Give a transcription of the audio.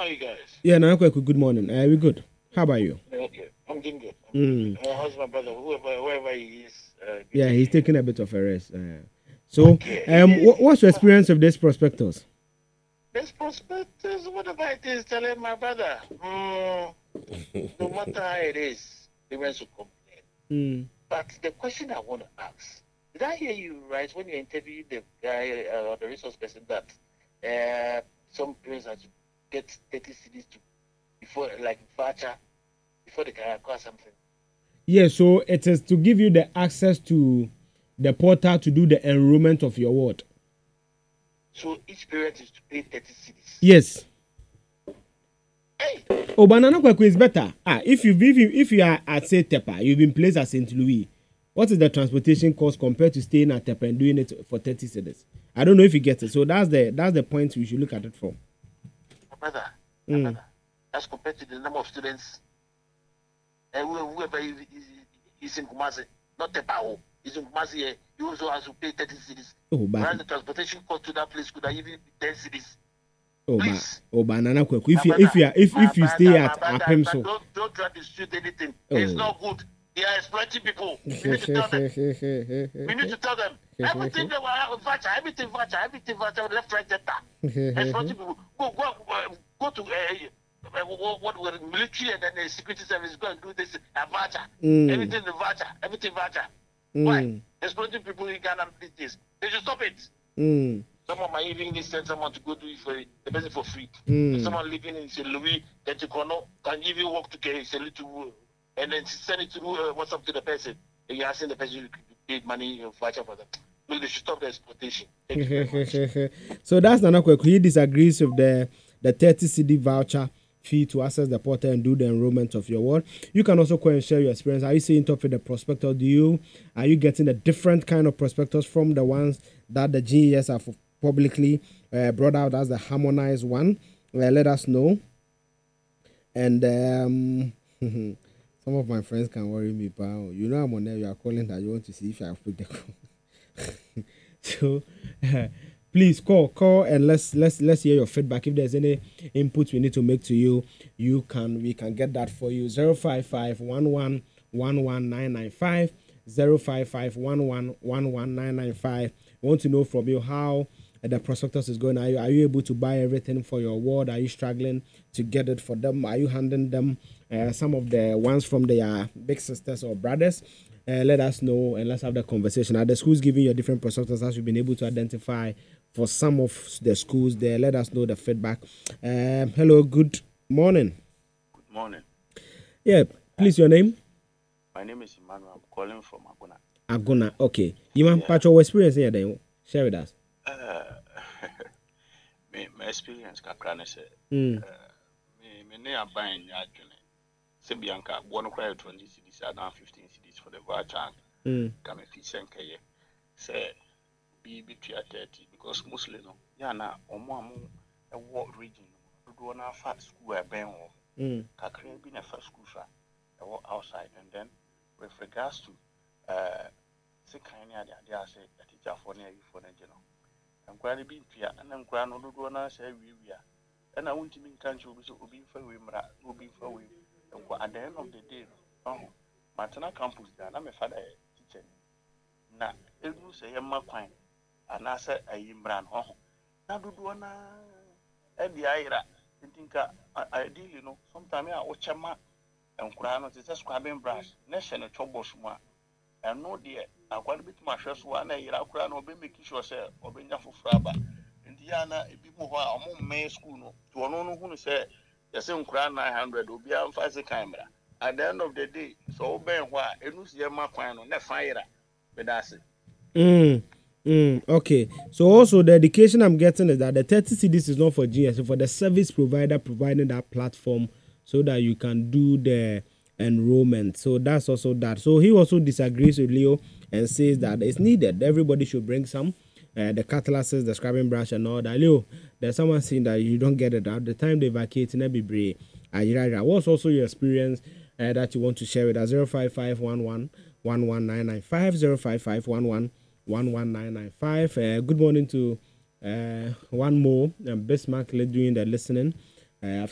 are you guys? Yeah, now good morning. We good. How about you? Okay, I'm doing good. How's my brother? Whoever he is. Yeah, he's taking a bit of a rest. So, Okay. What's your experience of this prospectus? This prospectus, whatever it is, telling my brother, no matter how it is, they went to complain. But the question I want to ask, did I hear you right when you interviewed the guy or the resource person that some parents had to get 30 CDs to before, like voucher, before they can acquire something? Yeah, so it is to give you the access to the portal to do the enrollment of your ward. So each parent is to pay 30 CDs? Yes. Hey. Oh, Banana Kwaku is better. If you are at say Tepa, you've been placed at St. Louis. What is the transportation cost compared to staying at Tepa and doing it for 30 cedis? I don't know if you get it. So that's the point we should look at it from. My brother, as compared to the number of students, whoever is in Kumasi, not Tepa, is in Kumasi, you also have to pay 30 cedis. Whereas the transportation cost to that place could have even be 10 cedis. Banana Kwaku. If you stay at Apem, so don't try to shoot anything. It's not good. They are exploiting people. We need to tell them. Everything they were voucher, everything voucher, left, right, center. Exploiting people. Go to what military and then the security service go and do this voucher. Everything voucher. Why? Exploiting people in Ghana these days. They should stop it. Someone might even send someone to go do it for the person for free. If someone living in St. Louis, then can even walk to St. Louis and then send it to WhatsApp to the person. And you're asking the person to pay money voucher for them. Look, they should stop the exploitation. Thank you very much. So that's Nana Kwaku. He disagrees with the 30 CD voucher fee to access the portal and do the enrollment of your ward. You can also call and share your experience. Are you seeing top with the prospectus? Are you getting a different kind of prospectus from the ones that the GES have publicly brought out as the harmonized one? Let us know. And some of my friends can worry me, pal. You know I'm on there. You are calling that you want to see if I have put the call. So please call and let's hear your feedback. If there's any input we need to make to you, we can get that for you. 055-11-11995, 055-11-11995. We want to know from you how the prospectus is going. Are you able to buy everything for your ward? Are you struggling to get it for them? Are you handing them some of the ones from their big sisters or brothers? Let us know and let's have the conversation. Are the schools giving you a different prospectus as you've been able to identify for some of the schools there? Let us know the feedback. Hello, good morning. Good morning. Yeah, please, your name? My name is Emmanuel. I'm calling from Aguna. Aguna, okay. You patch your experience here then. Share with us. My experience kakrane say me na buying adwene se bianca one cry 20 cedis and 15 cedis for the voucher come fit senkeye say be between 30 because mostly no ya na omo e wo region do na fa school e ben wo kakra bi na fa school fa e wo outside. And then with regards to se kan ni ade say the teacher for na you for na je no and granny being pia and then grano do na say we and I want to mean country will be for we will be for we. At the end of the day, Martina campus, I'm a father teacher. Now, it will say a maquine, and I said a yimbran. Now, do one at the Ira. I think ideally, you know, sometimes I watch a man and crown is a scrubbing brush, nation a trouble smart. And no, dear, I want to be my first one. I crown or be making sure, sir, or being for Fraba. Indiana, a bit more among May school to an who say the same crown 900 will be on fast camera. At the end of the day, so Ben, why it was your marquine on that fire. But that's it. Okay. So also the education I'm getting is that the 30 CDs is not for GS, so for the service provider providing that platform so that you can do the enrollment. So that's also that. So he also disagrees with Leo and says that it's needed. Everybody should bring some. The catalysis, the scrubbing brush, and all that. Leo, there's someone saying that you don't get it at the time they vacate in every break. What's also your experience that you want to share with us? 055-11-11995, 055-11-11995. Good morning to one more Bismarck doing the listening.